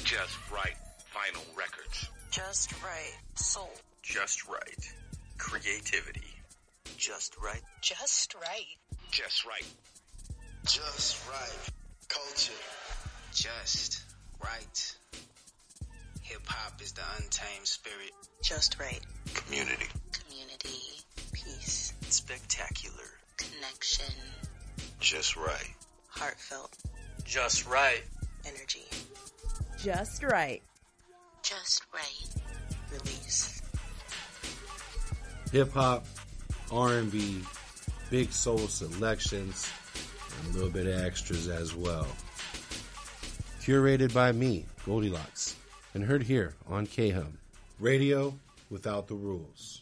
Just right. Vinyl records. Just right. Soul. Just right. Creativity. Just right. Just right. Just right. Just right. Culture. Just right. Hip-hop is the untamed spirit. Just right. Community. Community. Peace. Spectacular. Connection. Just right. Heartfelt. Just right. Energy. Just right. Just right. Release. Hip-hop, R&B, big soul selections, and a little bit of extras as well. Curated by me, Goldilocks, and heard here on KHUM, Radio Without the Rules.